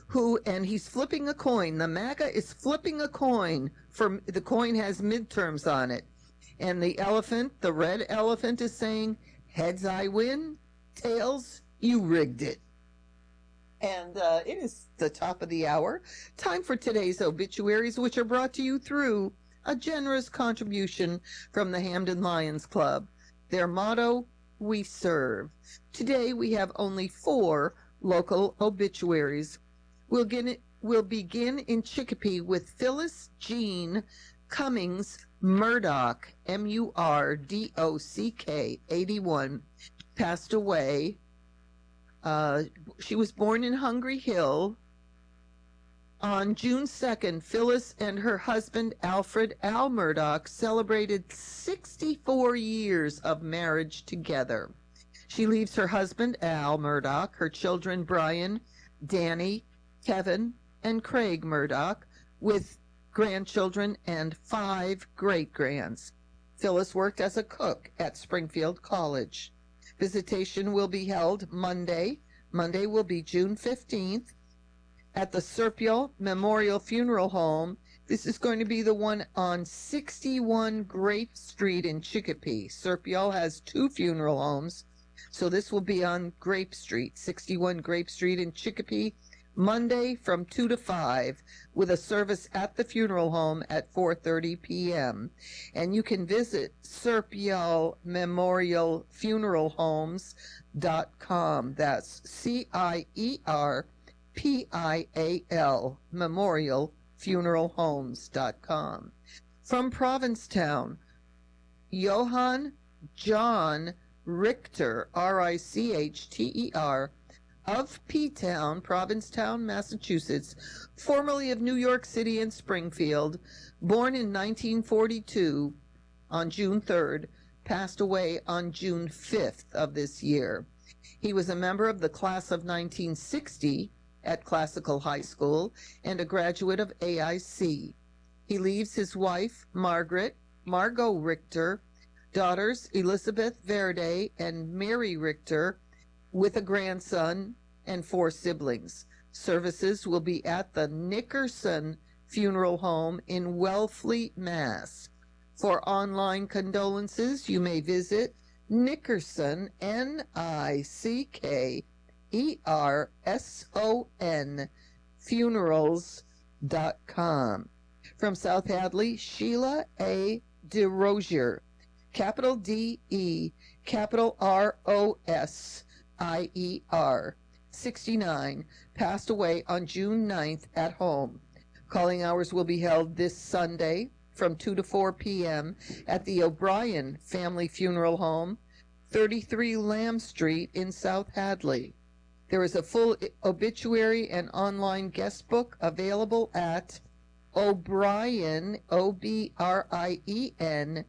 and he's flipping a coin. The MAGA is flipping a coin. The coin has midterms on it. And the red elephant is saying, heads I win, tails you rigged it. And it is the top of the hour. Time for today's obituaries, which are brought to you through a generous contribution from the Hamden Lions Club. Their motto, we serve. Today we have only 4 local obituaries. We'll begin in Chicopee with Phyllis Jean Cummings Murdock, Murdock, 81, passed away. She was born in Hungry Hill. On June 2nd, Phyllis and her husband, Alfred Al Murdock, celebrated 64 years of marriage together. She leaves her husband, Al Murdock, her children, Brian, Danny, Kevin, and Craig Murdock, with grandchildren and 5 great-grands. Phyllis worked as a cook at Springfield College. Visitation will be held Monday. Monday will be June 15th at the Serpiol Memorial Funeral Home. This is going to be the one on 61 Grape Street in Chicopee. Serpiol has 2 funeral homes, so this will be on Grape Street, 61 Grape Street in Chicopee, Monday from 2 to 5, with a service at the funeral home at 4:30 p.m. And you can visit Serpiol Memorial Funeral Homes.com. That's CIERPIAL Memorial Funeral Homes.com. From Provincetown, Johann John Richter, Richter, of P-Town, Provincetown, Massachusetts, formerly of New York City and Springfield, born in 1942 on June 3rd, passed away on June 5th of this year. He was a member of the class of 1960 at Classical High School and a graduate of AIC. He leaves his wife, Margot Richter, daughters Elizabeth Verde and Mary Richter, with a grandson and 4 siblings. Services will be at the Nickerson Funeral Home in Wellfleet, Mass. For online condolences, you may visit Nickerson, NICKERSON, funerals.com. From South Hadley, Sheila A. DeRosier, capital D-E, capital R-O-S-I-E-R, 69, passed away on June 9th at home. Calling hours will be held this Sunday from 2 to 4 p.m. at the O'Brien Family Funeral Home, 33 Lamb Street in South Hadley. There is a full obituary and online guest book available at O'Brien, O-B-R-I-E-N,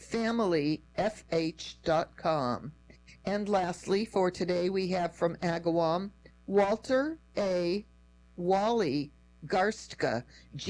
familyfh.com. And lastly, for today, we have from Agawam, Walter A. Wally Garstka,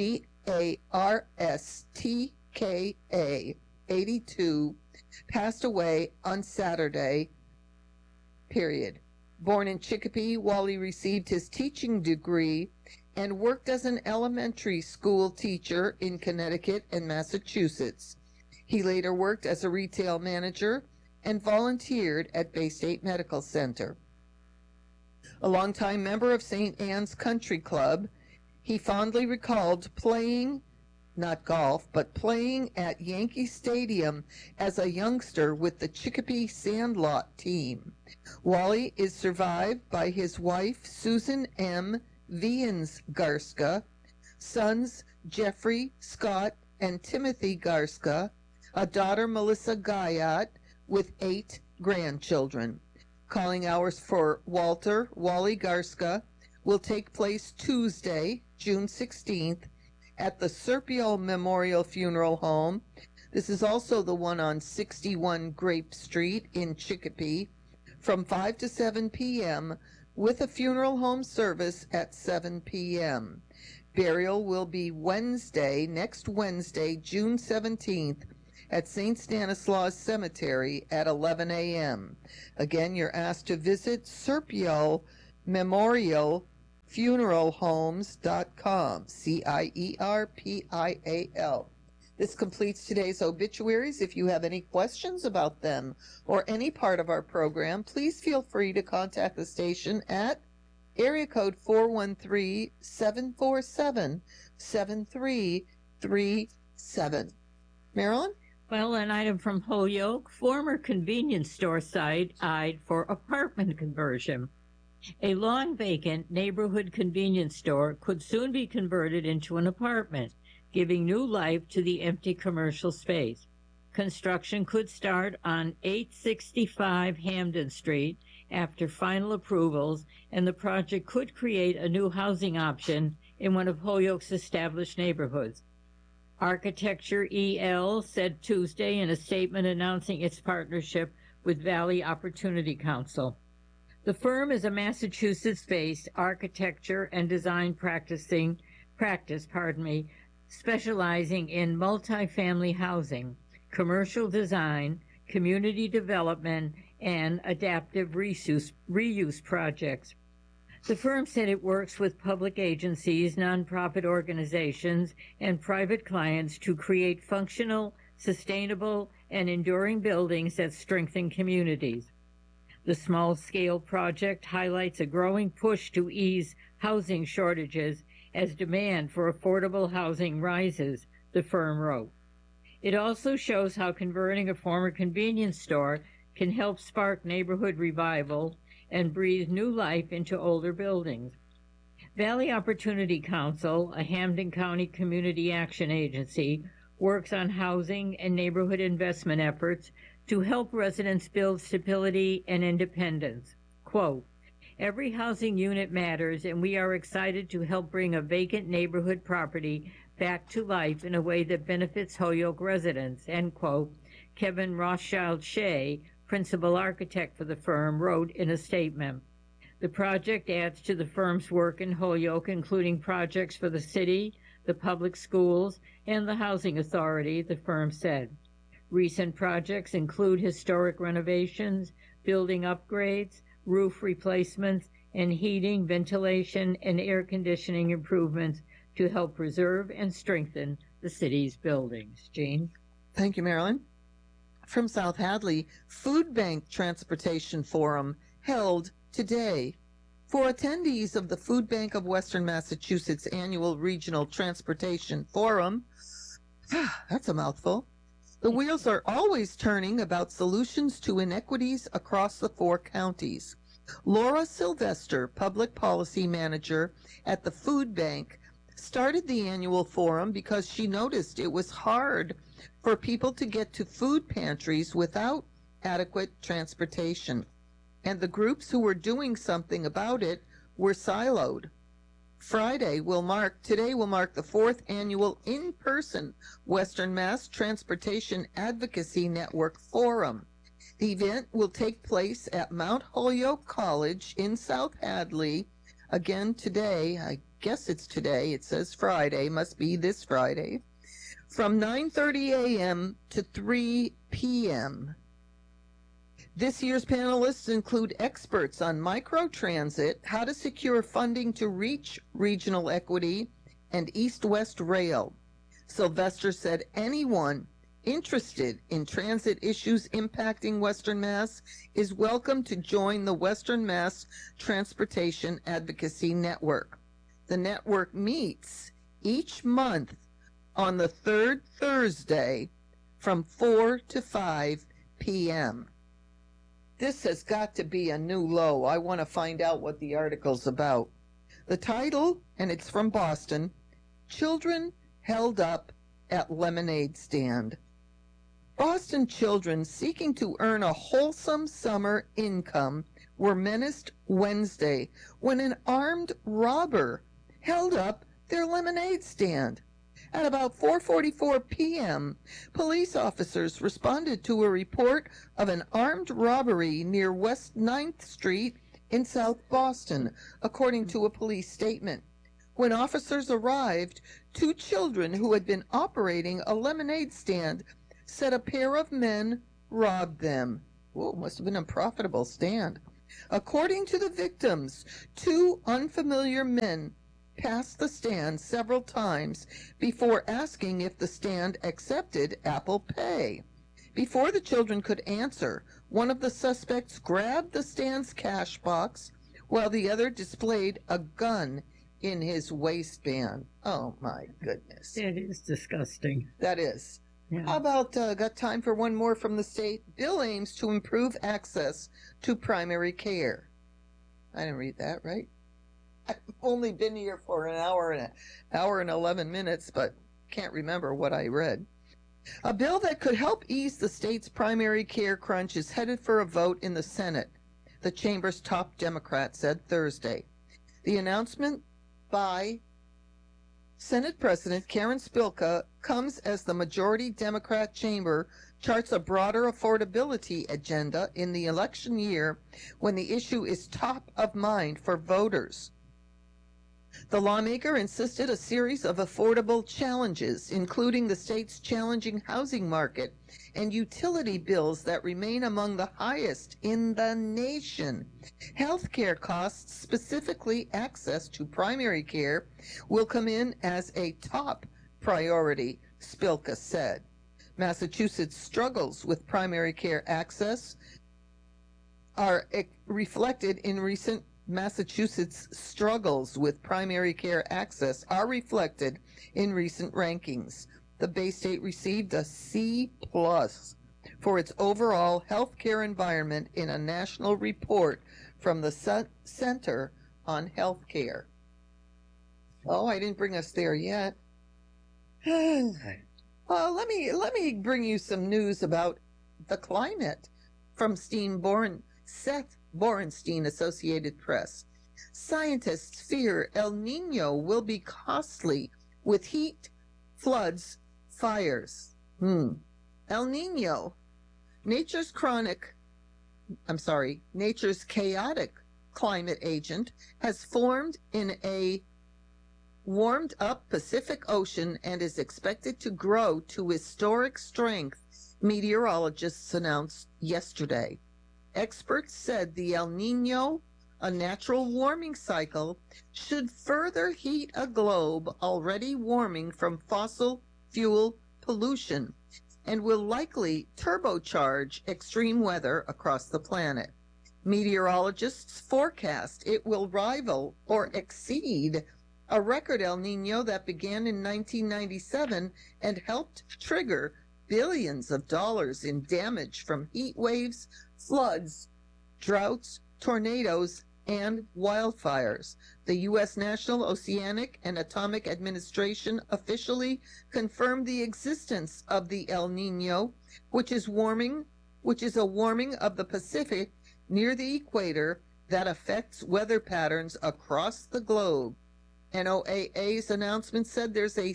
G-A-R-S-T-K-A, 82, passed away on Saturday, period. Born in Chicopee, Wally received his teaching degree and worked as an elementary school teacher in Connecticut and Massachusetts. He later worked as a retail manager and volunteered at Bay State Medical Center. A longtime member of St. Anne's Country Club, he fondly recalled playing, not golf, but playing at Yankee Stadium as a youngster with the Chicopee Sandlot team. Wally is survived by his wife, Susan M. Vians Garska, sons Jeffrey, Scott, and Timothy Garska, a daughter, Melissa Guyot, with 8 grandchildren. Calling hours for Wally Garska, will take place Tuesday, June 16th, at the Serpiol Memorial Funeral Home. This is also the one on 61 Grape Street in Chicopee, from 5 to 7 p.m., with a funeral home service at 7 p.m. Burial will be next Wednesday, June 17th, at St. Stanislaus Cemetery at 11 a.m. Again, you're asked to visit Serpiol Memorial CierPial.com, CIERPIAL. This completes today's obituaries. If you have any questions about them or any part of our program, please feel free to contact the station at area code 413-747-7337. Marilyn? Well, an item from Holyoke, former convenience store site eyed for apartment conversion. A long vacant neighborhood convenience store could soon be converted into an apartment, giving new life to the empty commercial space. Construction could start on 865 Hamden Street after final approvals, and the project could create a new housing option in one of Holyoke's established neighborhoods. Architecture EL said Tuesday in a statement announcing its partnership with Valley Opportunity Council. The firm is a Massachusetts-based architecture and design practice, specializing in multifamily housing, commercial design, community development, and adaptive reuse projects. The firm said it works with public agencies, nonprofit organizations, and private clients to create functional, sustainable, and enduring buildings that strengthen communities. The small-scale project highlights a growing push to ease housing shortages as demand for affordable housing rises, the firm wrote. It also shows how converting a former convenience store can help spark neighborhood revival and breathe new life into older buildings. Valley Opportunity Council, a Hampden County community action agency, works on housing and neighborhood investment efforts to help residents build stability and independence. Quote, "Every housing unit matters, and we are excited to help bring a vacant neighborhood property back to life in a way that benefits Holyoke residents," end quote. Kevin Rothschild Shea, principal architect for the firm, wrote in a statement. The project adds to the firm's work in Holyoke, including projects for the city, the public schools, and the housing authority, the firm said. Recent projects include historic renovations, building upgrades, roof replacements, and heating, ventilation, and air conditioning improvements to help preserve and strengthen the city's buildings. Jean? Thank you, Marilyn. From South Hadley, Food Bank Transportation Forum held today. For attendees of the Food Bank of Western Massachusetts Annual Regional Transportation Forum, that's a mouthful, the wheels are always turning about solutions to inequities across the 4 counties. Laura Sylvester, Public Policy Manager at the Food Bank, started the annual forum because she noticed it was hard for people to get to food pantries without adequate transportation, and the groups who were doing something about it were siloed. Today will mark the 4th annual in-person Western Mass Transportation Advocacy Network Forum. The event will take place at Mount Holyoke College in South Hadley. Again today, I guess it's today, it says Friday, must be this Friday, from 9:30 a.m. to 3 p.m. This year's panelists include experts on microtransit, how to secure funding to reach regional equity, and east-west rail. Sylvester said anyone interested in transit issues impacting Western Mass is welcome to join the Western Mass Transportation Advocacy Network. The network meets each month on the 3rd Thursday from 4 to 5 p.m. This has got to be a new low. I want to find out what the article's about. The title, and it's from Boston, Children Held Up at Lemonade Stand. Boston children seeking to earn a wholesome summer income were menaced Wednesday when an armed robber held up their lemonade stand. At about 4:44 p.m., police officers responded to a report of an armed robbery near West 9th Street in South Boston, according to a police statement. When officers arrived, 2 children who had been operating a lemonade stand said a pair of men robbed them. Whoa, must have been a profitable stand. According to the victims, two unfamiliar men passed the stand several times before asking if the stand accepted Apple Pay. Before the children could answer, one of the suspects grabbed the stand's cash box while the other displayed a gun in his waistband. Oh my goodness. It is disgusting. That is. Yeah. How about, got time for one more from the state? Bill aims to improve access to primary care. I didn't read that, right? I've only been here for an hour and 11 minutes, but can't remember what I read. A bill that could help ease the state's primary care crunch is headed for a vote in the Senate, the chamber's top Democrat said Thursday. The announcement by Senate President Karen Spilka comes as the majority Democrat chamber charts a broader affordability agenda in the election year when the issue is top of mind for voters. The lawmaker insisted a series of affordable challenges, including the state's challenging housing market and utility bills that remain among the highest in the nation. Healthcare costs, specifically access to primary care, will come in as a top priority, Spilka said. Massachusetts struggles with primary care access are reflected in recent Massachusetts struggles with primary care access are reflected in recent rankings. The Bay State received a C+ for its overall healthcare environment in a national report from the Center on Healthcare. Oh, I didn't bring us there yet. Let me bring you some news about the climate from Seth Borenstein, Associated Press. Scientists fear El Nino will be costly with heat, floods, fires. El Nino, nature's chaotic climate agent, has formed in a warmed up Pacific Ocean and is expected to grow to historic strength, meteorologists announced yesterday. Experts said the El Nino, a natural warming cycle, should further heat a globe already warming from fossil fuel pollution and will likely turbocharge extreme weather across the planet. Meteorologists forecast it will rival or exceed a record El Nino that began in 1997 and helped trigger billions of dollars in damage from heat waves, floods, droughts, tornadoes, and wildfires. The U.S. National Oceanic and Atomic Administration officially confirmed the existence of the El Nino, which is a warming of the Pacific near the equator that affects weather patterns across the globe. NOAA's announcement said there's a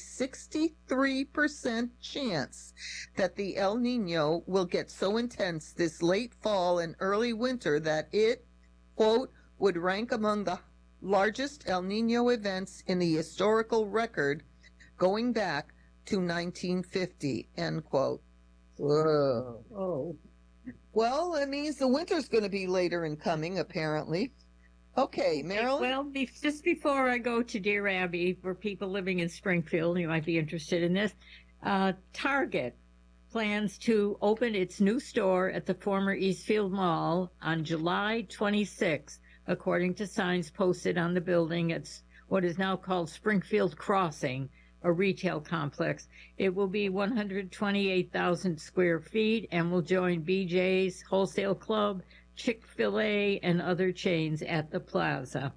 63% chance that the El Nino will get so intense this late fall and early winter that it, quote, would rank among the largest El Nino events in the historical record going back to 1950, end quote. Whoa. Oh. Well, it means the winter's going to be later in coming, apparently. Okay, Marilyn? Well, just before I go to Dear Abby, for people living in Springfield, you might be interested in this, Target plans to open its new store at the former Eastfield Mall on July 26th, according to signs posted on the building at what is now called Springfield Crossing, a retail complex. It will be 128,000 square feet and will join BJ's Wholesale Club, Chick-fil-A, and other chains at the plaza.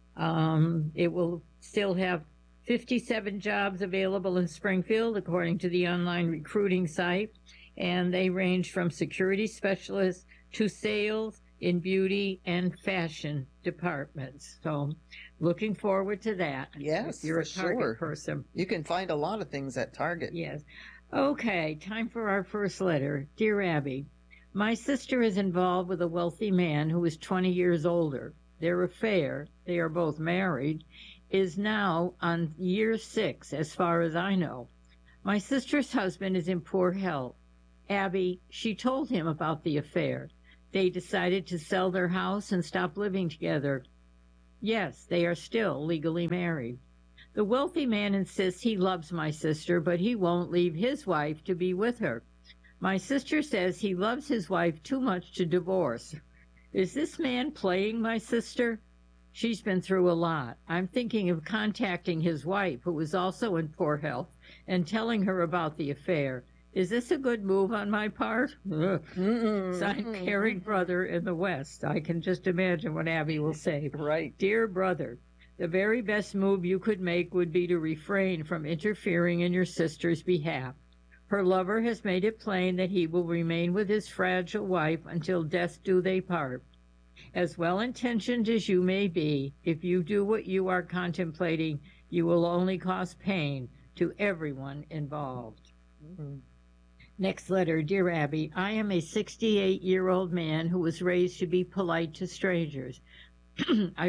It will still have 57 jobs available in Springfield, according to the online recruiting site, and they range from security specialists to sales in beauty and fashion departments. So looking forward to that. Yes, if you're a for Target sure. person. You can find a lot of things at Target. Yes. Okay, time for our first letter. Dear Abby, my sister is involved with a wealthy man who is 20 years older. Their affair, they are both married, is now on year 6, as far as I know. My sister's husband is in poor health. Abby, she told him about the affair. they decided to sell their house and stop living together. Yes, they are still legally married. The wealthy man insists he loves my sister, but he won't leave his wife to be with her. My sister says he loves his wife too much to divorce. Is this man playing my sister? She's been through a lot. I'm thinking of contacting his wife, who is also in poor health, and telling her about the affair. Is this a good move on my part? Signed, caring brother in the West. I can just imagine what Abby will say. Right. Dear brother, the very best move you could make would be to refrain from interfering in your sister's behalf. Her lover has made it plain that he will remain with his fragile wife until death do they part. As well-intentioned as you may be, if you do what you are contemplating, you will only cause pain to everyone involved. Mm-hmm. Next letter. Dear Abby, I am a 68-year-old man who was raised to be polite to strangers. I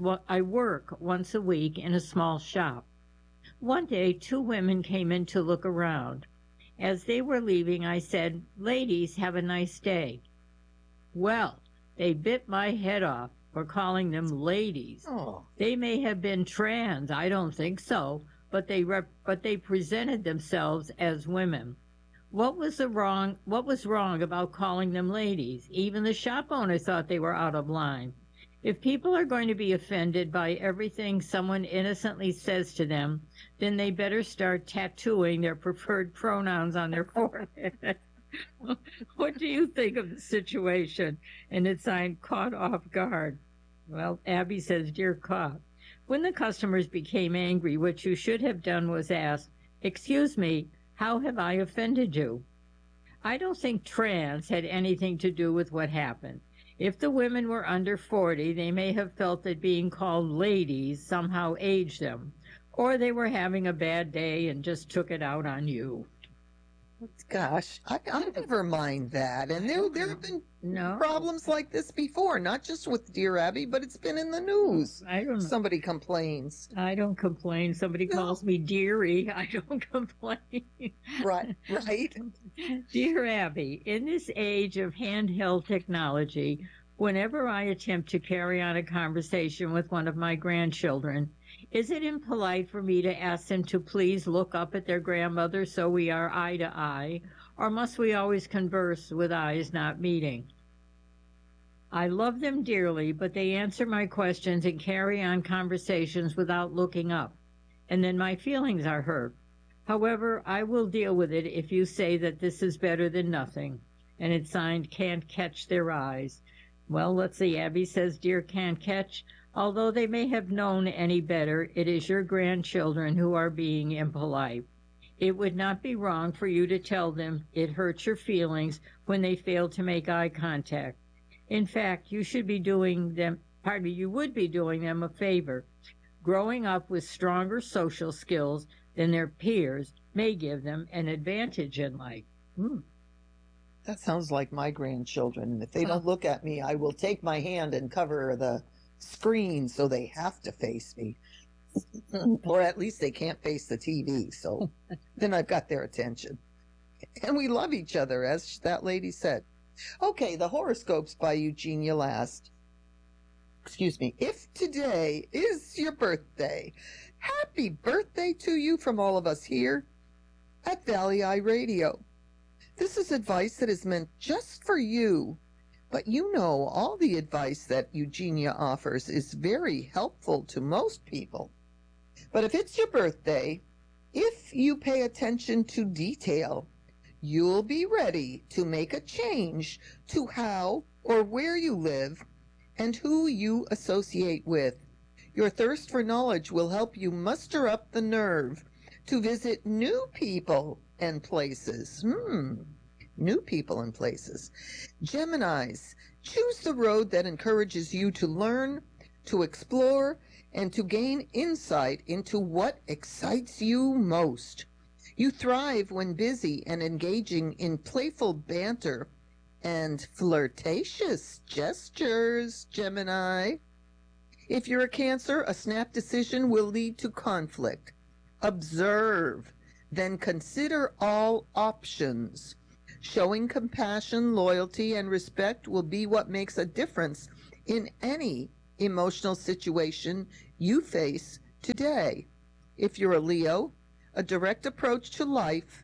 work once a week in a small shop. One day, two women came in to look around. As they were leaving, I said, "Ladies, have a nice day." Well, they bit my head off for calling them ladies. Oh. They may have been trans, I don't think so, but they presented themselves as women. What was wrong about calling them ladies? Even the shop owner thought they were out of line. If people are going to be offended by everything someone innocently says to them, then they better start tattooing their preferred pronouns on their forehead. What do you think of the situation? And it's signed, Caught Off Guard. Well, Abby says, Dear Caught, when the customers became angry, what you should have done was ask, "Excuse me, how have I offended you?" I don't think trans had anything to do with what happened. If the women were under 40, they may have felt that being called ladies somehow aged them, or they were having a bad day and just took it out on you. Gosh, I never mind that. And there have been problems like this before, not just with Dear Abby, but it's been in the news. I don't know. Somebody complains. I don't complain. Somebody calls me dearie. I don't complain. Right. Dear Abby, in this age of handheld technology, whenever I attempt to carry on a conversation with one of my grandchildren, is it impolite for me to ask them to please look up at their grandmother so we are eye to eye, or must we always converse with eyes not meeting? I love them dearly, but they answer my questions and carry on conversations without looking up, and then my feelings are hurt. However, I will deal with it if you say that this is better than nothing. And it's signed, Can't Catch Their Eyes. Well, let's see, Abby says, Dear Can't Catch, although they may have known any better, it is your grandchildren who are being impolite. It would not be wrong for you to tell them it hurts your feelings when they fail to make eye contact. In fact, you would be doing them a favor. Growing up with stronger social skills than their peers may give them an advantage in life. That sounds like my grandchildren. If they don't look at me, I will take my hand and cover the screen so they have to face me. Or at least they can't face the TV, so then I've got their attention. And we love each other, as that lady said. Okay, the horoscopes by Eugenia Last. Excuse me. If today is your birthday, happy birthday to you from all of us here at Valley Eye Radio. This is advice that is meant just for you. But you know, all the advice that Eugenia offers is very helpful to most people. But if it's your birthday, if you pay attention to detail, you'll be ready to make a change to how or where you live and who you associate with. Your thirst for knowledge will help you muster up the nerve to visit new people and places. New people and places. Geminis, choose the road that encourages you to learn, to explore, and to gain insight into what excites you most. You thrive when busy and engaging in playful banter and flirtatious gestures, Gemini. If you're a Cancer, a snap decision will lead to conflict. Observe, then consider all options. Showing compassion, loyalty, and respect will be what makes a difference in any emotional situation you face today. If you're a Leo, a direct approach to life,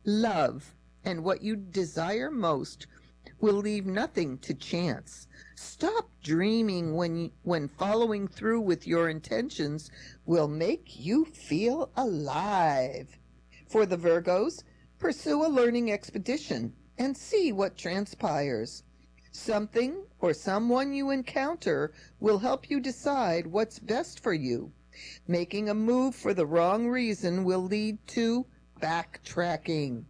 love, and what you desire most will leave nothing to chance. Stop dreaming when following through with your intentions will make you feel alive. For the Virgos, pursue a learning expedition and see what transpires. Something or someone you encounter will help you decide what's best for you. Making a move for the wrong reason will lead to backtracking.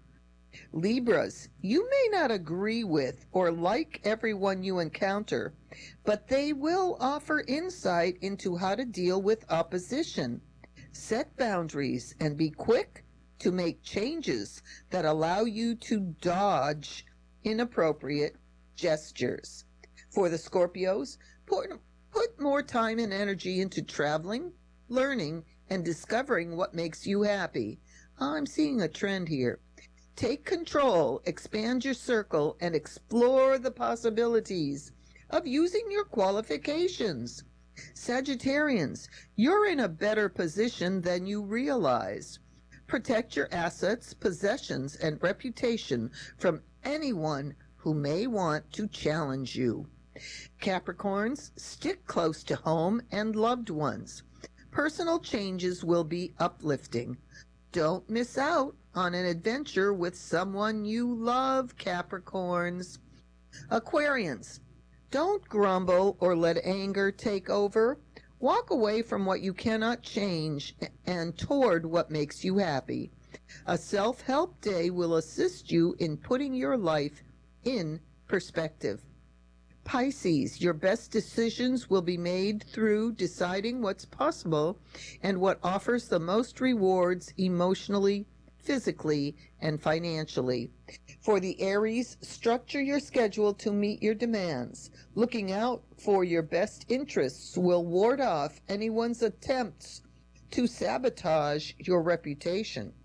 Libras, you may not agree with or like everyone you encounter, but they will offer insight into how to deal with opposition. Set boundaries and be quick to make changes that allow you to dodge inappropriate gestures. For the Scorpios, put more time and energy into traveling, learning, and discovering what makes you happy. I'm seeing a trend here. Take control, expand your circle, and explore the possibilities of using your qualifications. Sagittarians, you're in a better position than you realize. Protect your assets, possessions, and reputation from anyone who may want to challenge you. Capricorns, stick close to home and loved ones. Personal changes will be uplifting. Don't miss out on an adventure with someone you love, Capricorns. Aquarians, don't grumble or let anger take over. Walk away from what you cannot change and toward what makes you happy. A self-help day will assist you in putting your life in perspective. Pisces, your best decisions will be made through deciding what's possible and what offers the most rewards emotionally, physically, and financially. For the Aries, structure your schedule to meet your demands. Looking out for your best interests will ward off anyone's attempts to sabotage your reputation.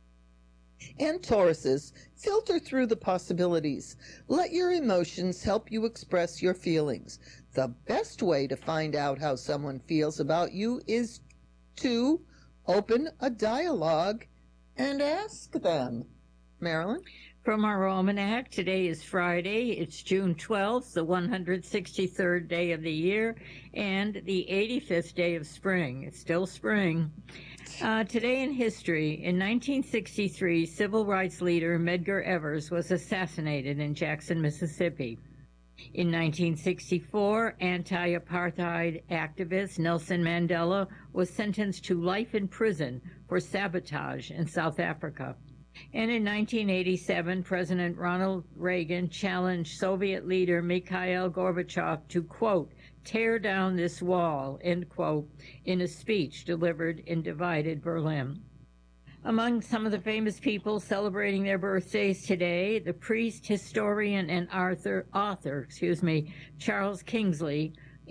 And Tauruses, filter through the possibilities. Let your emotions help you express your feelings. The best way to find out how someone feels about you is to open a dialogue and ask them. Marilyn? From our almanac, today is Friday. It's June 12th, the 163rd day of the year, and the 85th day of spring. It's still spring. Today in history, in 1963, civil rights leader Medgar Evers was assassinated in Jackson, Mississippi. In 1964, anti-apartheid activist Nelson Mandela was sentenced to life in prison for sabotage in South Africa. And in 1987, President Ronald Reagan challenged Soviet leader Mikhail Gorbachev to, quote, tear down this wall, end quote, in a speech delivered in divided Berlin. Among some of the famous people celebrating their birthdays today, the priest, historian, and author, Charles Kingsley,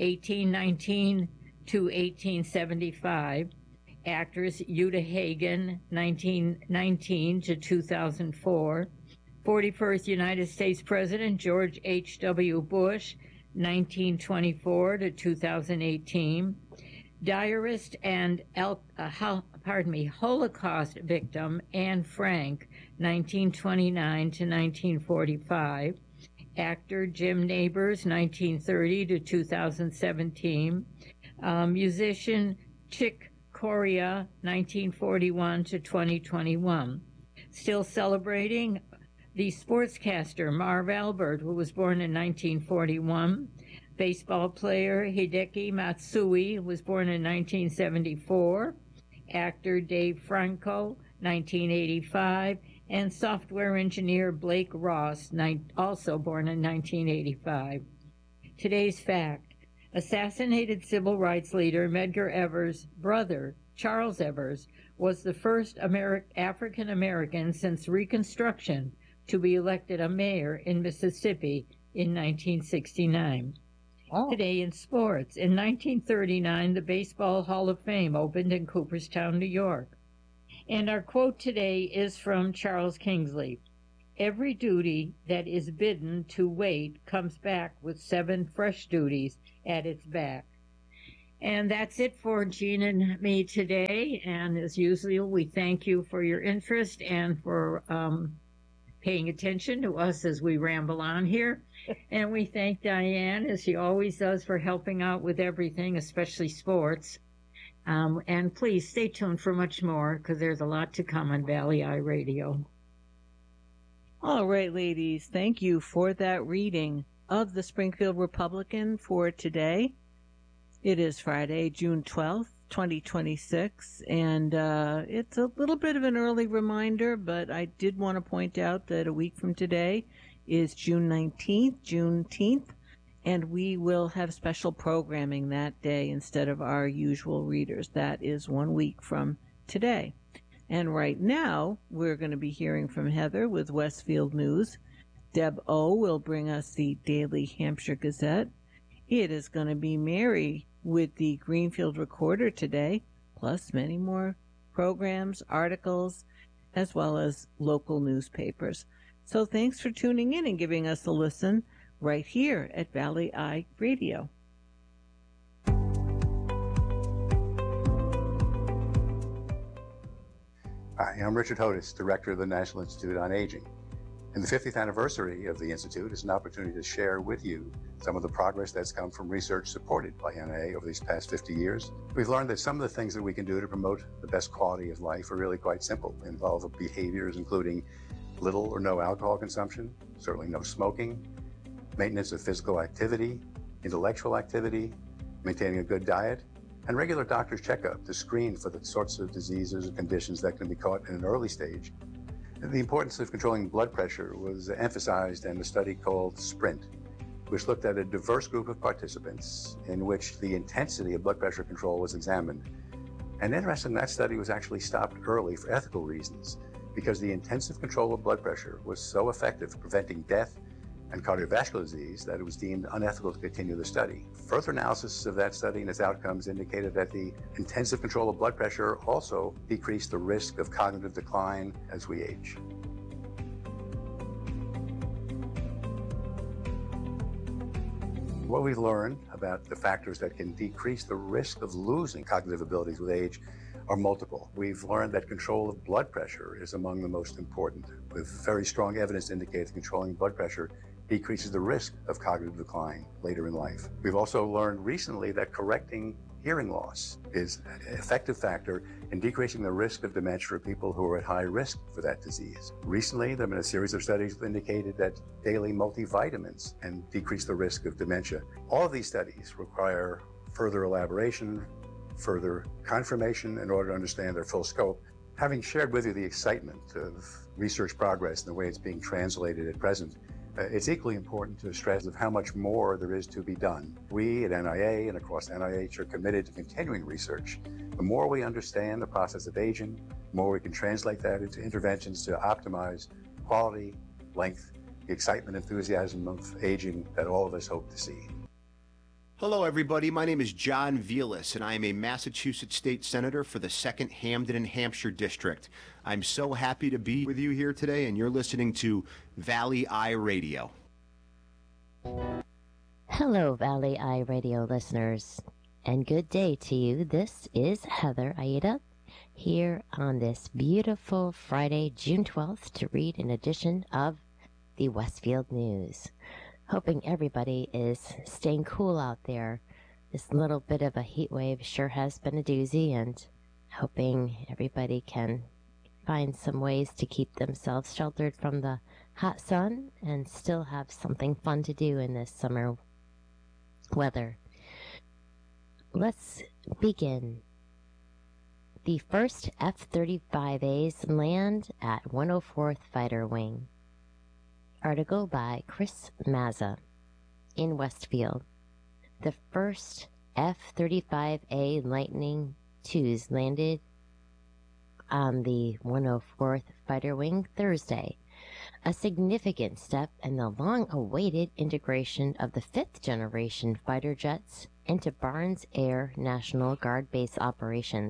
1819 to 1875, actress Uta Hagen, 1919 to 2004, 41st United States President George H.W. Bush, 1924 to 2018, diarist and Holocaust victim Anne Frank, 1929 to 1945, actor Jim Nabors, 1930 to 2017, musician Chick Corea, 1941 to 2021. Still celebrating, the sportscaster Marv Albert, who was born in 1941, baseball player Hideki Matsui, who was born in 1974, actor Dave Franco, 1985, and software engineer Blake Ross, also born in 1985. Today's fact: assassinated civil rights leader Medgar Evers' brother, Charles Evers, was the first African American since Reconstruction to be elected a mayor in Mississippi in 1969. Oh. Today in sports, in 1939, the Baseball Hall of Fame opened in Cooperstown, New York. And our quote today is from Charles Kingsley. Every duty that is bidden to wait comes back with 7 fresh duties at its back. And that's it for Jean and me today. And as usual, we thank you for your interest and for paying attention to us as we ramble on here. And we thank Diane, as she always does, for helping out with everything, especially sports. And please stay tuned for much more, because there's a lot to come on Valley Eye Radio. All right, ladies, thank you for that reading of the Springfield Republican for today. It is Friday, June 12th, 2026, and it's a little bit of an early reminder, but I did want to point out that a week from today is June 19th, Juneteenth, and we will have special programming that day instead of our usual readers. That is 1 week from today. And right now, we're going to be hearing from Heather with Westfield News. Deb O will bring us the Daily Hampshire Gazette. It is going to be Mary with the Greenfield Recorder today, plus many more programs, articles, as well as local newspapers. So thanks for tuning in and giving us a listen right here at Valley Eye Radio. Hi, I'm Richard Hodis, Director of the National Institute on Aging. And the 50th anniversary of the Institute is an opportunity to share with you some of the progress that's come from research supported by NIA over these past 50 years. We've learned that some of the things that we can do to promote the best quality of life are really quite simple. They involve behaviors including little or no alcohol consumption, certainly no smoking, maintenance of physical activity, intellectual activity, maintaining a good diet, and regular doctor's checkup to screen for the sorts of diseases and conditions that can be caught in an early stage. The importance of controlling blood pressure was emphasized in a study called SPRINT, which looked at a diverse group of participants in which the intensity of blood pressure control was examined. And interestingly, that study was actually stopped early for ethical reasons, because the intensive control of blood pressure was so effective at preventing death and cardiovascular disease that it was deemed unethical to continue the study. Further analysis of that study and its outcomes indicated that the intensive control of blood pressure also decreased the risk of cognitive decline as we age. What we've learned about the factors that can decrease the risk of losing cognitive abilities with age are multiple. We've learned that control of blood pressure is among the most important, with very strong evidence to indicate that controlling blood pressure decreases the risk of cognitive decline later in life. We've also learned recently that correcting hearing loss is an effective factor in decreasing the risk of dementia for people who are at high risk for that disease. Recently, there have been a series of studies that indicated that daily multivitamins can decrease the risk of dementia. All of these studies require further elaboration, further confirmation in order to understand their full scope. Having shared with you the excitement of research progress and the way it's being translated at present, it's equally important to stress of how much more there is to be done. We at NIA and across NIH are committed to continuing research. The more we understand the process of aging, the more we can translate that into interventions to optimize quality, length, the excitement, enthusiasm of aging that all of us hope to see. Hello, everybody. My name is John Vilas, and I am a Massachusetts State Senator for the 2nd Hampden and Hampshire District. I'm so happy to be with you here today, and you're listening to Valley Eye Radio. Hello, Valley Eye Radio listeners, and good day to you. This is Heather Aida here on this beautiful Friday, June 12th, to read an edition of the Westfield News. Hoping everybody is staying cool out there. This little bit of a heat wave sure has been a doozy, and hoping everybody can find some ways to keep themselves sheltered from the hot sun and still have something fun to do in this summer weather. Let's begin. The first F-35As land at 104th Fighter Wing. Article by Chris Mazza in Westfield. The first F-35A Lightning IIs landed on the 104th Fighter Wing Thursday, a significant step in the long-awaited integration of the 5th-generation fighter jets into Barnes Air National Guard Base operations.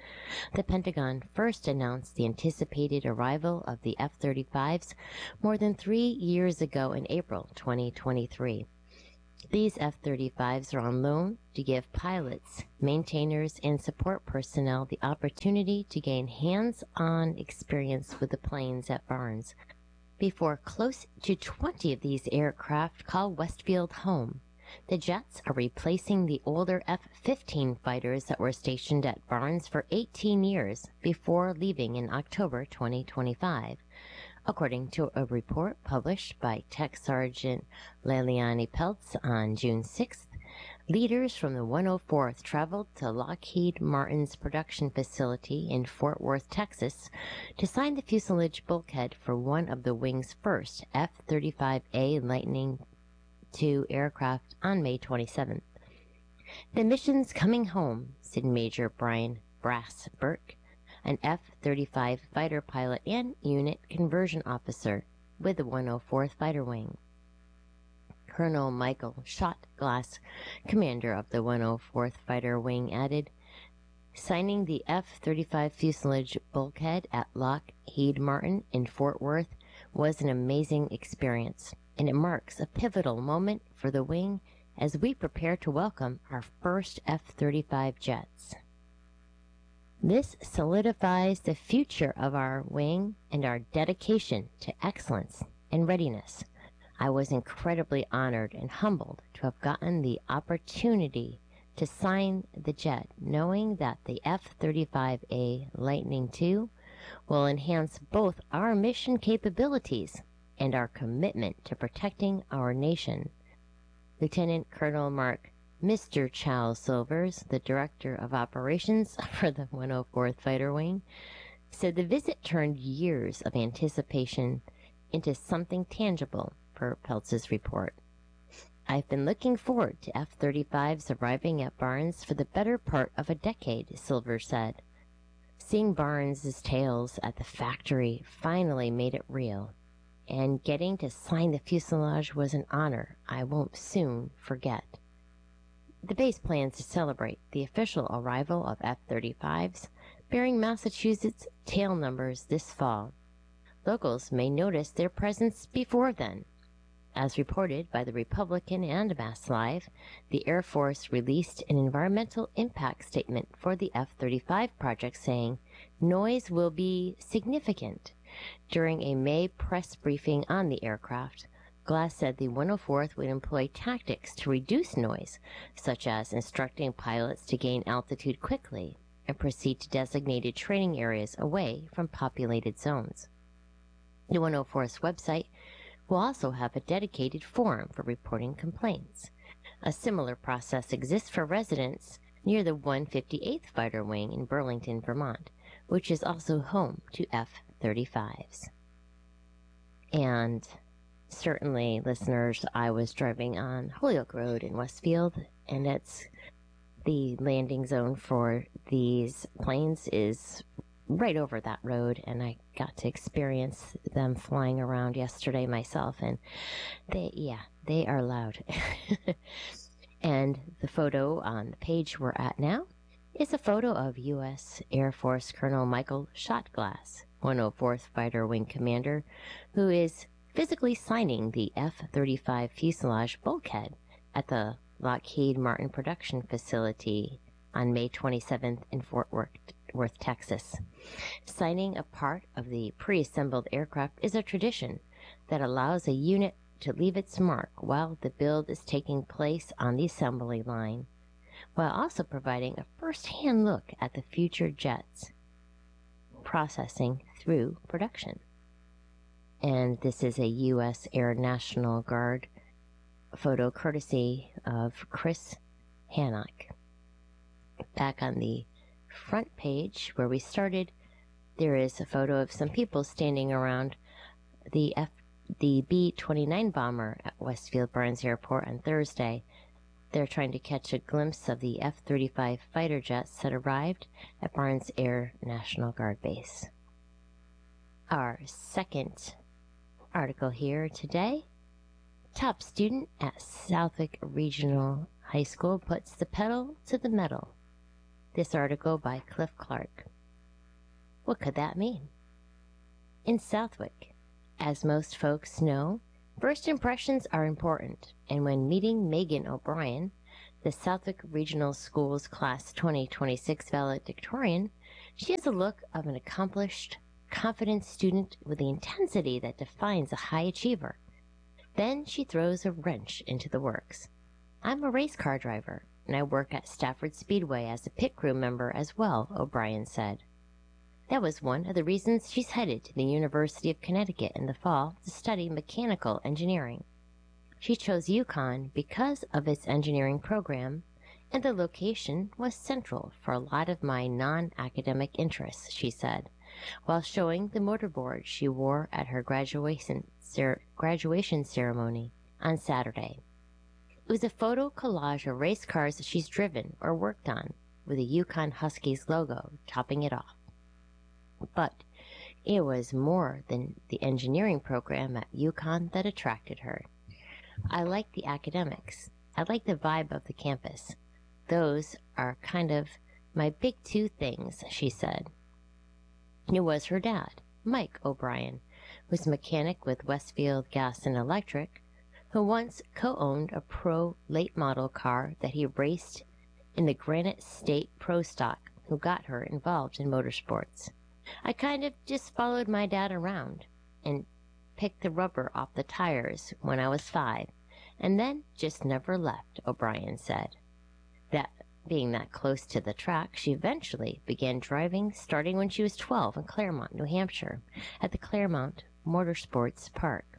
The Pentagon first announced the anticipated arrival of the F-35s more than 3 years ago in April 2023. These F-35s are on loan to give pilots, maintainers, and support personnel the opportunity to gain hands-on experience with the planes at Barnes before close to 20 of these aircraft call Westfield home. The jets are replacing the older F-15 fighters that were stationed at Barnes for 18 years before leaving in October 2025. According to a report published by Tech Sergeant Leilani Peltz on June 6th, leaders from the 104th traveled to Lockheed Martin's production facility in Fort Worth, Texas, to sign the fuselage bulkhead for one of the wing's first F-35A Lightning II aircraft on May 27th. "The mission's coming home," said Major Brian Brass Burke, an F-35 fighter pilot and unit conversion officer with the 104th Fighter Wing. Colonel Michael Shotglass, commander of the 104th Fighter Wing, added, "Signing the F-35 fuselage bulkhead at Lockheed Martin in Fort Worth was an amazing experience, and it marks a pivotal moment for the wing as we prepare to welcome our first F-35 jets. This solidifies the future of our wing and our dedication to excellence and readiness. I was incredibly honored and humbled to have gotten the opportunity to sign the jet, knowing that the F-35A Lightning II will enhance both our mission capabilities and our commitment to protecting our nation." Lieutenant Colonel Mark Mr. Charles Silvers, the Director of Operations for the 104th Fighter Wing, said the visit turned years of anticipation into something tangible, per Peltz's report. "I've been looking forward to F-35s arriving at Barnes for the better part of a decade," Silvers said. "Seeing Barnes' tails at the factory finally made it real, and getting to sign the fuselage was an honor I won't soon forget." The base plans to celebrate the official arrival of F-35s bearing Massachusetts tail numbers this fall. Locals may notice their presence before then. As reported by the Republican and Mass Live, the Air Force released an environmental impact statement for the F-35 project saying noise will be significant. During a May press briefing on the aircraft, Glass said the 104th would employ tactics to reduce noise, such as instructing pilots to gain altitude quickly and proceed to designated training areas away from populated zones. The 104th's website will also have a dedicated forum for reporting complaints. A similar process exists for residents near the 158th Fighter Wing in Burlington, Vermont, which is also home to F-35s. And certainly, listeners, I was driving on Holyoke Road in Westfield, and it's the landing zone for these planes is right over that road, and I got to experience them flying around yesterday myself, and they are loud. And the photo on the page we're at now is a photo of U.S. Air Force Colonel Michael Shotglass, 104th Fighter Wing Commander, who is physically signing the F-35 fuselage bulkhead at the Lockheed Martin production facility on May 27th in Fort Worth, Texas. Signing a part of the pre-assembled aircraft is a tradition that allows a unit to leave its mark while the build is taking place on the assembly line, while also providing a first-hand look at the future jets processing through production. And this is a U.S. Air National Guard photo courtesy of Chris Hannock. Back on the front page where we started, there is a photo of some people standing around the B-29 bomber at Westfield Barnes Airport on Thursday. They're trying to catch a glimpse of the F-35 fighter jets that arrived at Barnes Air National Guard Base. Our second article here today: top student at Southwick Regional High School puts the pedal to the metal. This article by Cliff Clark. What could that mean? In Southwick, as most folks know, first impressions are important, and when meeting Megan O'Brien, the Southwick Regional Schools Class 2026 valedictorian, she has the look of an accomplished, confident student with the intensity that defines a high achiever. Then she throws a wrench into the works. I'm a race car driver, and I work at Stafford Speedway as a pit crew member as well, O'Brien said. That was one of the reasons she's headed to the University of Connecticut in the fall to study mechanical engineering. She chose UConn because of its engineering program, and the location was central for a lot of my non-academic interests, she said, while showing the motorboard she wore at her graduation ceremony on Saturday. It was a photo collage of race cars she's driven or worked on, with a UConn Huskies logo topping it off. But it was more than the engineering program at UConn that attracted her. I like the academics. I like the vibe of the campus. Those are kind of my big two things, she said. It was her dad, Mike O'Brien, who's a mechanic with Westfield Gas and Electric, who once co-owned a pro late model car that he raced in the Granite State Pro Stock, who got her involved in motorsports. I kind of just followed my dad around and picked the rubber off the tires when I was 5, and then just never left, O'Brien said. That being that close to the track, she eventually began driving starting when she was 12 in Claremont, New Hampshire, at the Claremont Motorsports Park.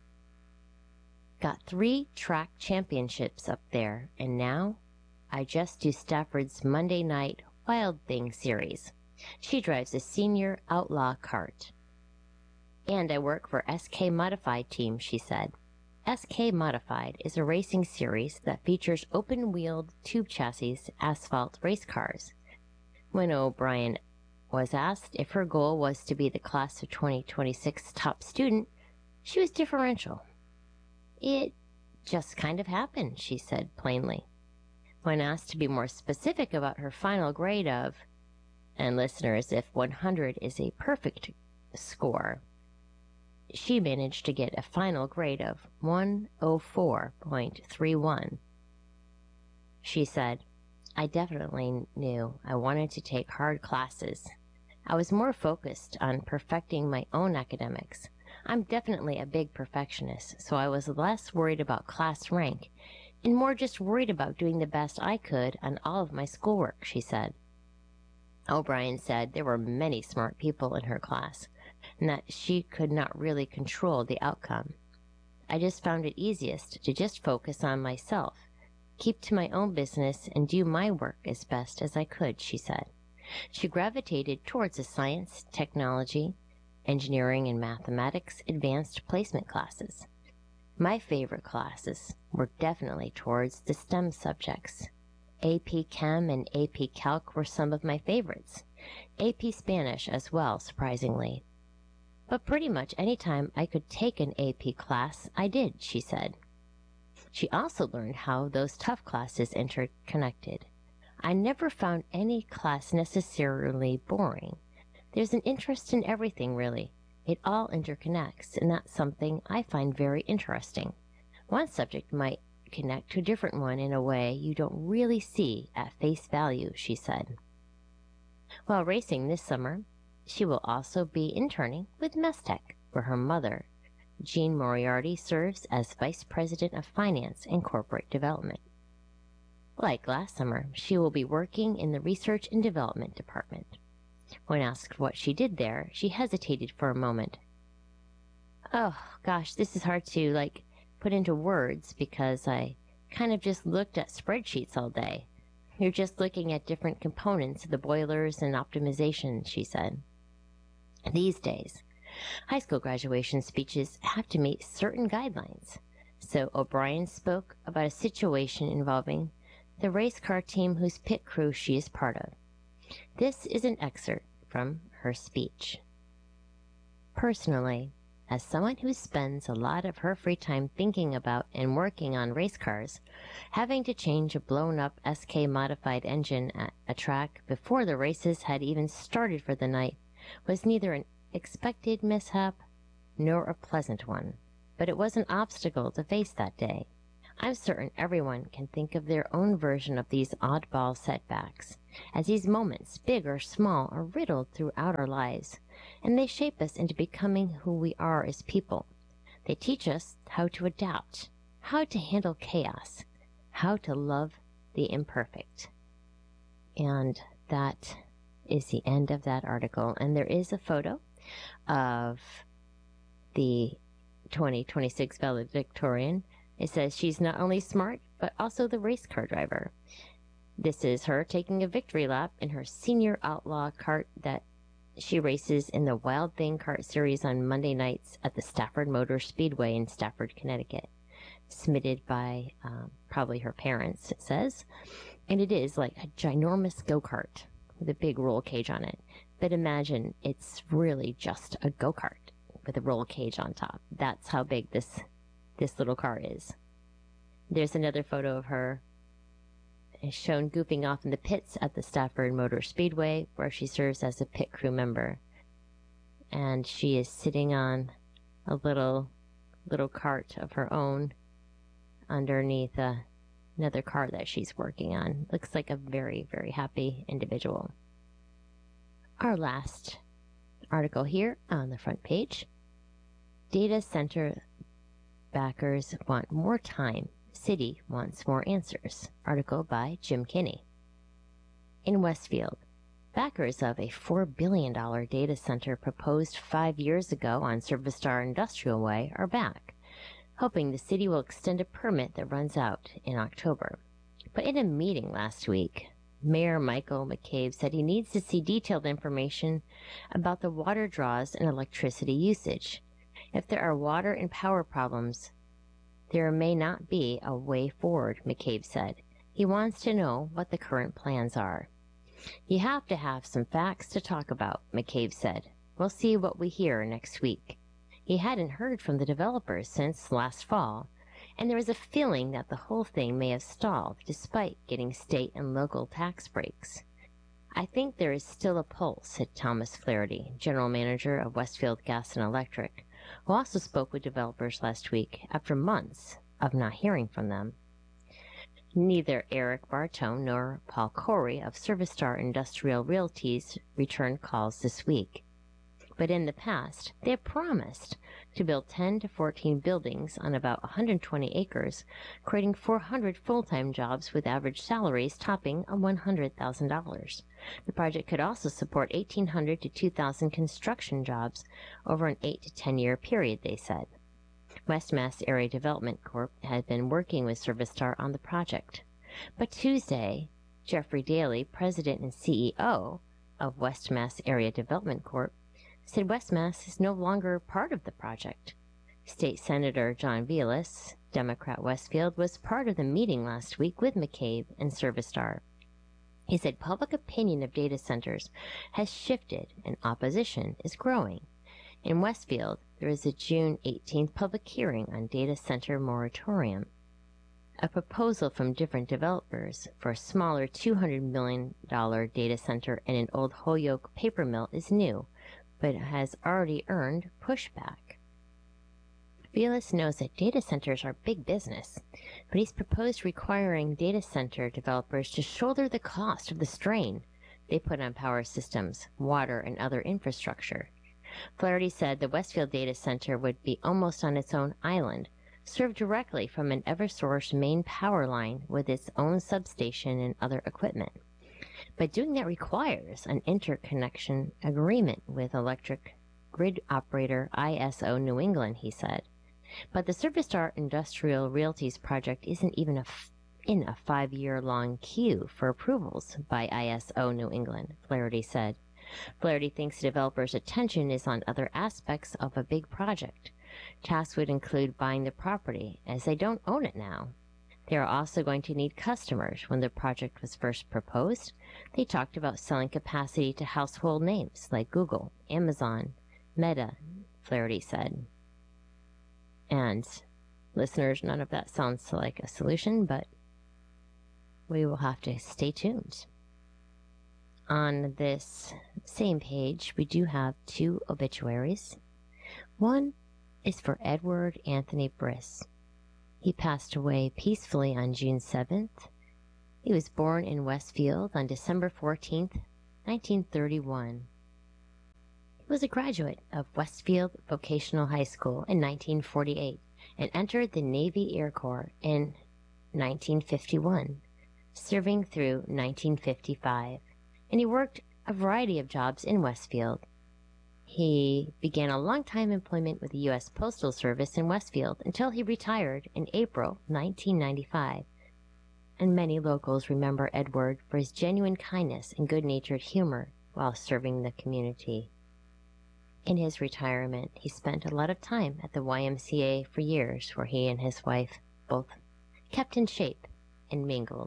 Got 3 track championships up there, and now I just do Stafford's Monday Night Wild Thing series. She drives a senior outlaw kart. And I work for SK Modified team, she said. SK Modified is a racing series that features open-wheeled tube chassis asphalt race cars. When O'Brien was asked if her goal was to be the class of 2026 top student, she was deferential. It just kind of happened, she said plainly. When asked to be more specific about her final grade of, and listeners, if 100 is a perfect score, she managed to get a final grade of 104.31. She said, I definitely knew I wanted to take hard classes. I was more focused on perfecting my own academics. I'm definitely a big perfectionist, so I was less worried about class rank and more just worried about doing the best I could on all of my schoolwork, she said. O'Brien said there were many smart people in her class, and that she could not really control the outcome. I just found it easiest to just focus on myself, keep to my own business, and do my work as best as I could, she said. She gravitated towards the science, technology, engineering, and mathematics advanced placement classes. My favorite classes were definitely towards the STEM subjects. AP Chem and AP Calc were some of my favorites. AP Spanish as well, surprisingly. But pretty much any time I could take an AP class, I did, she said. She also learned how those tough classes interconnected. I never found any class necessarily boring. There's an interest in everything, really. It all interconnects, and that's something I find very interesting. One subject might connect to a different one in a way you don't really see at face value, she said. While racing this summer, she will also be interning with Mestec, where her mother, Jean Moriarty, serves as Vice President of Finance and Corporate Development. Like last summer, she will be working in the Research and Development Department. When asked what she did there, she hesitated for a moment. Oh, gosh, this is hard to, put into words because I kind of just looked at spreadsheets all day. You're just looking at different components of the boilers and optimization, she said. These days, high school graduation speeches have to meet certain guidelines. So O'Brien spoke about a situation involving the race car team whose pit crew she is part of. This is an excerpt from her speech. Personally, As someone who spends a lot of her free time thinking about and working on race cars, having to change a blown-up SK modified engine at a track before the races had even started for the night was neither an expected mishap nor a pleasant one, but it was an obstacle to face that day. I'm certain everyone can think of their own version of these oddball setbacks, as these moments, big or small, are riddled throughout our lives, and they shape us into becoming who we are as people. They teach us how to adapt, how to handle chaos, how to love the imperfect. And that is the end of that article. And there is a photo of the 2026 valedictorian. It says she's not only smart, but also the race car driver. This is her taking a victory lap in her senior outlaw kart that she races in the Wild Thing Kart Series on Monday nights at the Stafford Motor Speedway in Stafford, Connecticut. Submitted by probably her parents, it says. And it is like a ginormous go-kart with a big roll cage on it. But imagine it's really just a go-kart with a roll cage on top. That's how big this little car is. There's another photo of her is shown goofing off in the pits at the Stafford Motor Speedway, where she serves as a pit crew member. And she is sitting on a little cart of her own underneath another car that she's working on. Looks like a very, very happy individual. Our last article here on the front page. Data center backers want more time. City wants more answers. Article by Jim Kinney. In Westfield, backers of a $4 billion data center proposed 5 years ago on Service-Star Industrial Way are back, hoping the city will extend a permit that runs out in October. But in a meeting last week, Mayor Michael McCabe said he needs to see detailed information about the water draws and electricity usage. If there are water and power problems, there may not be a way forward, McCabe said. He wants to know what the current plans are. You have to have some facts to talk about, McCabe said. We'll see what we hear next week. He hadn't heard from the developers since last fall, and there was a feeling that the whole thing may have stalled despite getting state and local tax breaks. I think there is still a pulse, said Thomas Flaherty, general manager of Westfield Gas and Electric, who also spoke with developers last week after months of not hearing from them. Neither Eric Bartone nor Paul Corey of Service-Star Industrial Realties returned calls this week. But in the past, they have promised to build 10 to 14 buildings on about 120 acres, creating 400 full-time jobs with average salaries topping $100,000. The project could also support 1,800 to 2,000 construction jobs over an 8 to 10-year period, they said. West Mass Area Development Corp. had been working with Service-Star on the project. But Tuesday, Jeffrey Daly, president and CEO of West Mass Area Development Corp., said West Mass is no longer part of the project. State Senator John Vilas, Democrat Westfield, was part of the meeting last week with McCabe and Service-Star. He said public opinion of data centers has shifted and opposition is growing. In Westfield, there is a June 18th public hearing on data center moratorium. A proposal from different developers for a smaller $200 million data center and an old Holyoke paper mill is new, but has already earned pushback. Vilas knows that data centers are big business, but he's proposed requiring data center developers to shoulder the cost of the strain they put on power systems, water, and other infrastructure. Flaherty said the Westfield data center would be almost on its own island, served directly from an Eversource main power line with its own substation and other equipment. But doing that requires an interconnection agreement with electric grid operator ISO New England, he said. But the Service-Star Industrial Realties project isn't even in a 5-year-long queue for approvals by ISO New England, Flaherty said. Flaherty thinks the developer's attention is on other aspects of a big project. Tasks would include buying the property, as they don't own it now. They are also going to need customers. When the project was first proposed, they talked about selling capacity to household names like Google, Amazon, Meta, Flaherty said. And listeners, none of that sounds like a solution, but we will have to stay tuned. On this same page, we do have 2 obituaries. One is for Edward Anthony Briss. He passed away peacefully on June 7th. He was born in Westfield on December 14th, 1931. He was a graduate of Westfield Vocational High School in 1948 and entered the Navy Air Corps in 1951, serving through 1955. And he worked a variety of jobs in Westfield. He began a long-time employment with the U.S. Postal Service in Westfield until he retired in April 1995. And many locals remember Edward for his genuine kindness and good-natured humor while serving the community. In his retirement, he spent a lot of time at the YMCA for years, where he and his wife both kept in shape and mingled.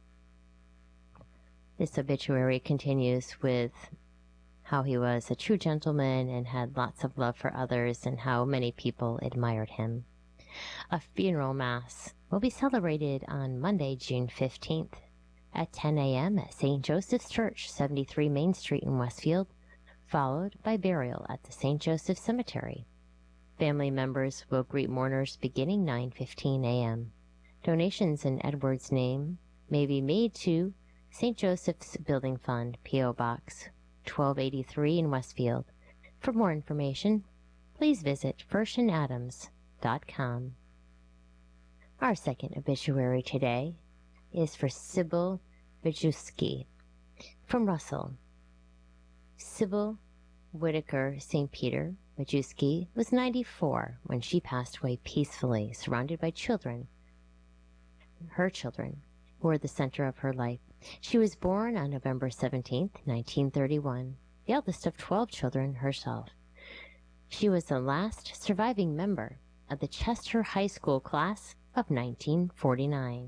This obituary continues with how he was a true gentleman and had lots of love for others, and how many people admired him. A funeral mass will be celebrated on Monday, June 15th at 10 a.m. at St. Joseph's Church, 73 Main Street in Westfield, followed by burial at the St. Joseph Cemetery. Family members will greet mourners beginning 9:15 a.m. Donations in Edward's name may be made to St. Joseph's Building Fund, P.O. Box 1283 in Westfield. For more information, please visit firshandadams.com. Our second obituary today is for Sybil Wojcicki from Russell. Sybil Whitaker St. Peter Wojcicki was 94 when she passed away peacefully, surrounded by children. Her children were the center of her life. She was born on November 17, 1931, the eldest of 12 children herself. She was the last surviving member of the Chester High School class of 1949.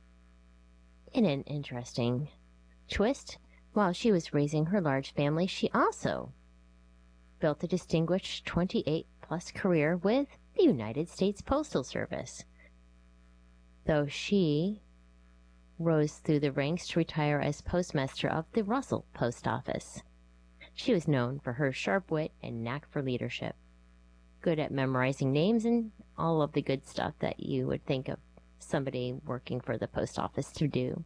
In an interesting twist, while she was raising her large family, she also built a distinguished 28-plus career with the United States Postal Service. Though she rose through the ranks to retire as postmaster of the Russell Post Office, she was known for her sharp wit and knack for leadership, good at memorizing names and all of the good stuff that you would think of somebody working for the post office to do.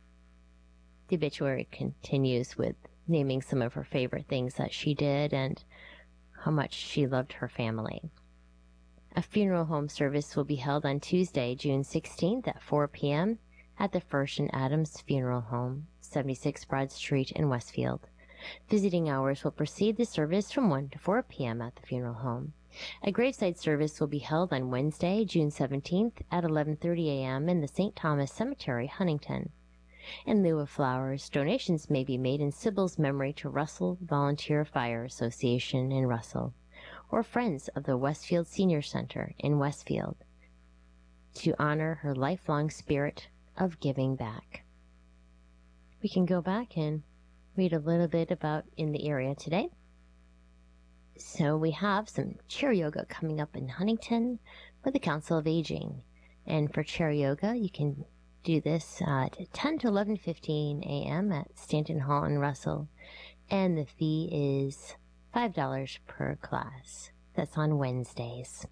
The obituary continues with naming some of her favorite things that she did and how much she loved her family. A funeral home service will be held on Tuesday, June 16th at 4 p.m. at the First and Adams Funeral Home, 76 Broad Street in Westfield. Visiting hours will precede the service from 1 to 4 p.m. at the funeral home. A graveside service will be held on Wednesday, June 17th at 11:30 a.m. in the St. Thomas Cemetery, Huntington. In lieu of flowers, donations may be made in Sybil's memory to Russell Volunteer Fire Association in Russell, or Friends of the Westfield Senior Center in Westfield, to honor her lifelong spirit of giving back. We can go back and read a little bit about in the area today. So we have some chair yoga coming up in Huntington with the Council of Aging. And for chair yoga, you can do this at 10 to 11:15 a.m. at Stanton Hall in Russell. And the fee is $5 per class. That's on Wednesdays.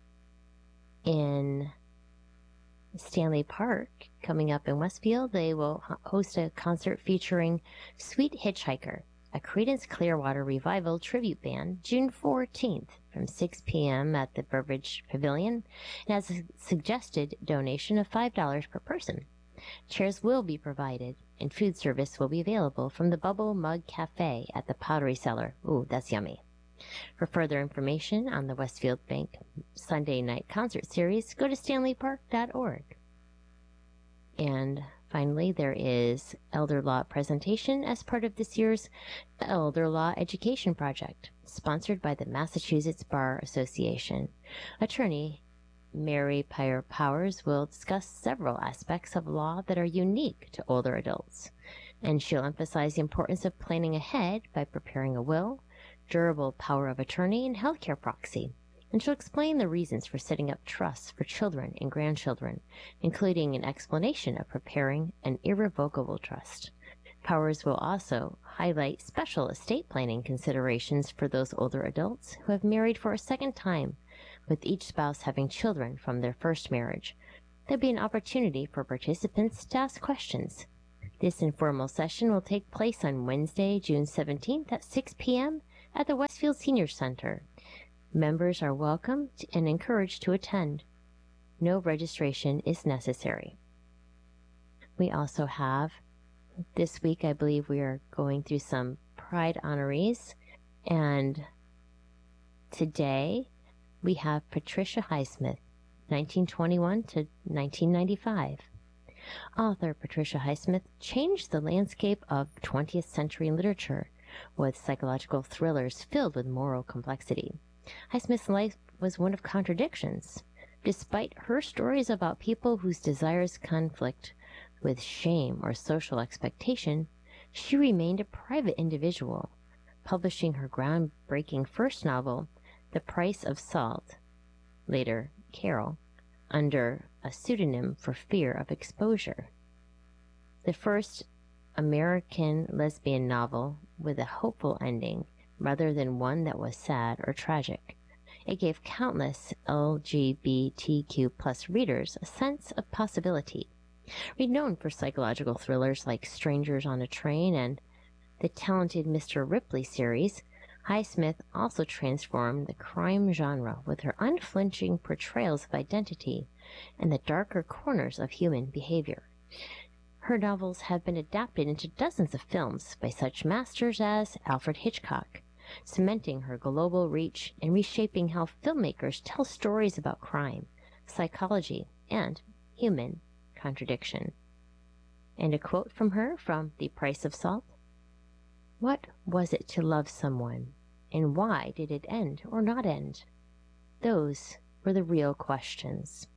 In Stanley Park, coming up in Westfield, they will host a concert featuring Sweet Hitchhiker, a Creedence Clearwater Revival tribute band, June 14th from 6 p.m. at the Burbridge Pavilion, and has a suggested donation of $5 per person. Chairs will be provided, and food service will be available from the Bubble Mug Cafe at the Pottery Cellar. Ooh, that's yummy. For further information on the Westfield Bank Sunday Night Concert Series, go to stanleypark.org. And finally, there is Elder Law presentation as part of this year's Elder Law Education Project, sponsored by the Massachusetts Bar Association. Attorney Mary Pyre Powers will discuss several aspects of law that are unique to older adults, and she'll emphasize the importance of planning ahead by preparing a will, durable power of attorney, and healthcare proxy, and she'll explain the reasons for setting up trusts for children and grandchildren, including an explanation of preparing an irrevocable trust. Powers will also highlight special estate planning considerations for those older adults who have married for a second time, with each spouse having children from their first marriage. There'll be an opportunity for participants to ask questions. This informal session will take place on Wednesday, June 17th at 6 p.m. at the Westfield Senior Center. Members are welcome and encouraged to attend. No registration is necessary. We also have, this week I believe we are going through some Pride honorees, and today we have Patricia Highsmith, 1921 to 1995. Author Patricia Highsmith changed the landscape of 20th century literature with psychological thrillers filled with moral complexity. Highsmith's life was one of contradictions. Despite her stories about people whose desires conflict with shame or social expectation, she remained a private individual, publishing her groundbreaking first novel, The Price of Salt, later Carol, under a pseudonym for fear of exposure. The first American lesbian novel with a hopeful ending rather than one that was sad or tragic. It gave countless LGBTQ+ readers a sense of possibility. Renowned for psychological thrillers like Strangers on a Train and the talented Mr. Ripley series, Highsmith also transformed the crime genre with her unflinching portrayals of identity and the darker corners of human behavior. Her novels have been adapted into dozens of films by such masters as Alfred Hitchcock, cementing her global reach and reshaping how filmmakers tell stories about crime, psychology, and human contradiction. And a quote from her from The Price of Salt: "What was it to love someone, and why did it end or not end? Those were the real questions."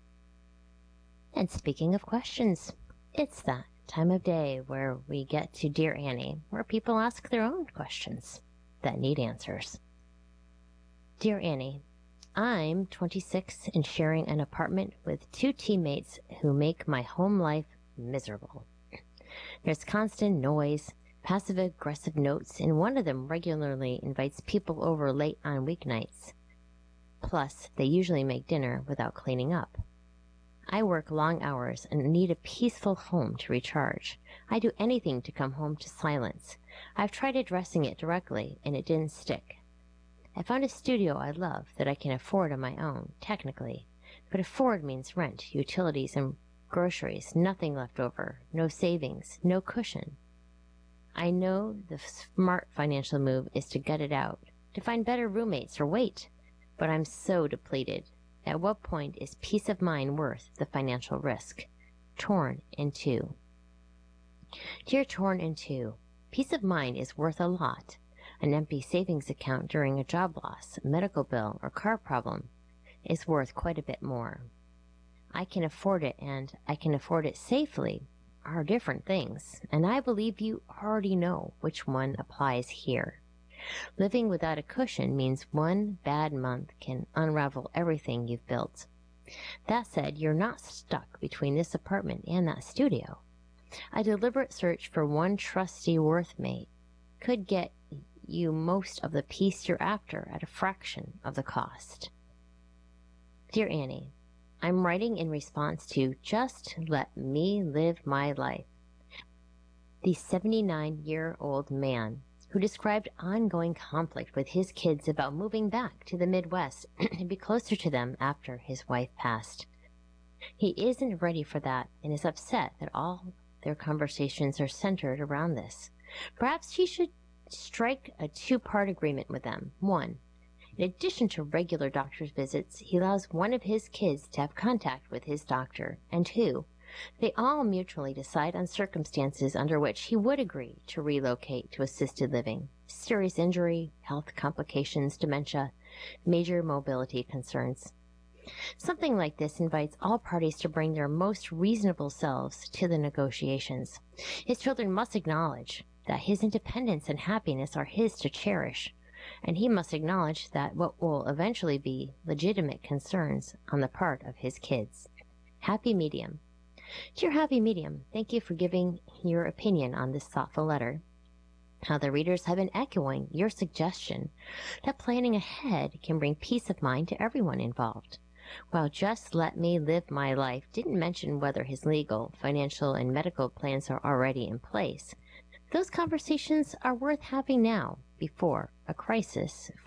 And speaking of questions, it's that time of day where we get to Dear Annie, where people ask their own questions that need answers. Dear Annie, I'm 26 and sharing an apartment with 2 teammates who make my home life miserable. There's constant noise, passive-aggressive notes, and one of them regularly invites people over late on weeknights. Plus, they usually make dinner without cleaning up. I work long hours and need a peaceful home to recharge. I do anything to come home to silence. I've tried addressing it directly, and it didn't stick. I found a studio I love that I can afford on my own, technically. But afford means rent, utilities, and groceries, nothing left over, no savings, no cushion. I know the smart financial move is to gut it out, to find better roommates or wait, but I'm so depleted. At what point is peace of mind worth the financial risk? Torn in two. Dear Torn in Two, peace of mind is worth a lot. An empty savings account during a job loss, medical bill, or car problem is worth quite a bit more. I can afford it and I can afford it safely are different things, and I believe you already know which one applies here. Living without a cushion means one bad month can unravel everything you've built. That said, you're not stuck between this apartment and that studio. A deliberate search for one trusty worthmate could get you most of the peace you're after at a fraction of the cost. Dear Annie, I'm writing in response to Just Let Me Live My Life. The 79-year-old man who described ongoing conflict with his kids about moving back to the Midwest and be closer to them after his wife passed. He isn't ready for that and is upset that all their conversations are centered around this. Perhaps he should strike a two-part agreement with them. 1. In addition to regular doctor's visits, he allows one of his kids to have contact with his doctor. And 2, they all mutually decide on circumstances under which he would agree to relocate to assisted living. Serious injury, health complications, dementia, major mobility concerns. Something like this invites all parties to bring their most reasonable selves to the negotiations. His children must acknowledge that his independence and happiness are his to cherish. and he must acknowledge that what will eventually be legitimate concerns on the part of his kids. Happy Medium. Dear Happy Medium, thank you for giving your opinion on this thoughtful letter. How the readers have been echoing your suggestion that planning ahead can bring peace of mind to everyone involved. While Just Let Me Live My Life didn't mention whether his legal, financial, and medical plans are already in place, those conversations are worth having now before a crisis